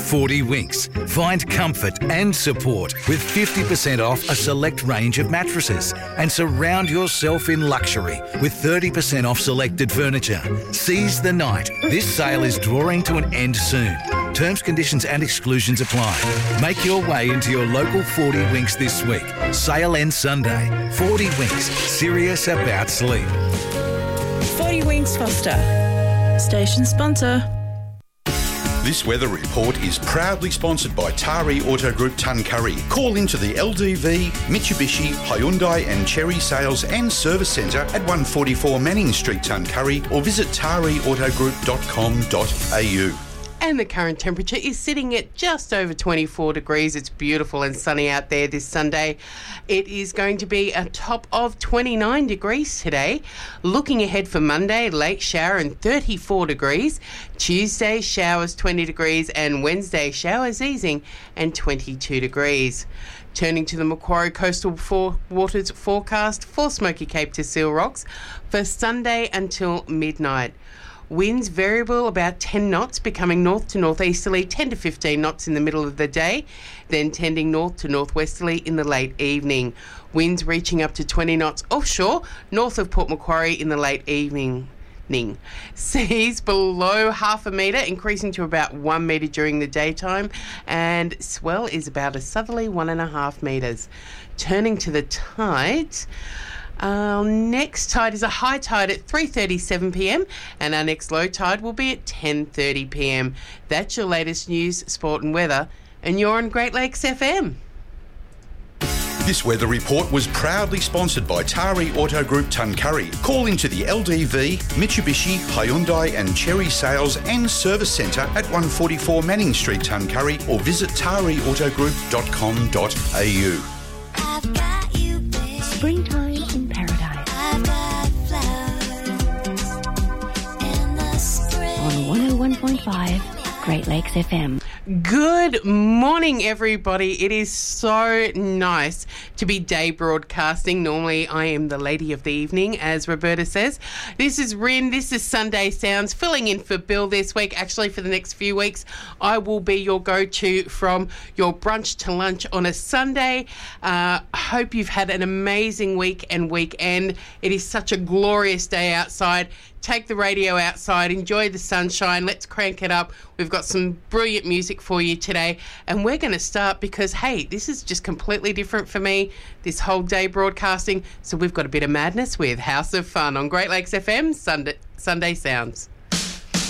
40 Winks. Find comfort and support with 50% off a select range of mattresses and surround yourself in luxury with 30% off selected furniture. Seize the night. This sale is drawing to an end soon. Terms, conditions and exclusions apply. Make your way into your local 40 Winks this week. Sale ends Sunday. 40 Winks. Serious about sleep. 40 Winks Foster. Station sponsor. This weather report is proudly sponsored by Tari Auto Group Tuncurry. Call into the LDV, Mitsubishi, Hyundai and Cherry Sales and Service Centre at 144 Manning Street, Tuncurry, or visit tariautogroup.com.au. And the current temperature is sitting at just over 24 degrees. It's beautiful and sunny out there this Sunday. It is going to be a top of 29 degrees today. Looking ahead for Monday, late shower and 34 degrees. Tuesday, showers 20 degrees, and Wednesday, showers easing and 22 degrees. Turning to the Macquarie Coastal Waters forecast for Smoky Cape to Seal Rocks for Sunday until midnight. Winds variable about 10 knots, becoming north to northeasterly 10 to 15 knots in the middle of the day, then tending north to northwesterly in the late evening. Winds reaching up to 20 knots offshore, north of Port Macquarie in the late evening. Seas below half a metre, increasing to about 1 metre during the daytime, and swell is about a southerly 1.5 metres. Turning to the tides. Our next tide is a high tide at 3:37 p.m. and our next low tide will be at 10:30 p.m. That's your latest news, sport and weather, and you're on Great Lakes FM. This weather report was proudly sponsored by Tari Auto Group Tuncurry. Call into the LDV, Mitsubishi, Hyundai and Cherry Sales and Service Centre at 144 Manning Street, Tuncurry, or visit tariautogroup.com.au. Springtime in paradise. On 101.5 Great Lakes FM. Good morning, everybody. It is so nice to be day broadcasting. Normally, I am the lady of the evening, as Roberta says. This is Rin. This is Sunday Sounds, filling in for Bill this week. Actually, for the next few weeks, I will be your go-to from your brunch to lunch on a Sunday. Hope you've had an amazing week and weekend. It is such a glorious day outside. Take the radio outside, enjoy the sunshine, let's crank it up. We've got some brilliant music for you today, and we're going to start because, hey, this is just completely different for me, this whole day broadcasting, so we've got a bit of madness with House of Fun on Great Lakes FM, Sunday Sounds.